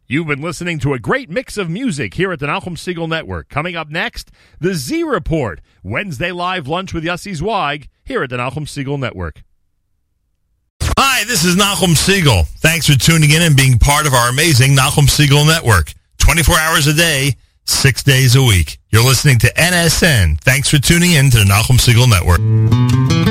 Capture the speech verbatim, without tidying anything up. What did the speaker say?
You've been listening to a great mix of music here at the Nachum Segal Network. Coming up next, the Z Report, Wednesday live lunch with Yossi Zweig here at the Nachum Segal Network. Hi, this is Nachum Segal. Thanks for tuning in and being part of our amazing Nachum Segal Network. twenty-four hours a day, six days a week. You're listening to N S N. Thanks for tuning in to the Nachum Segal Network.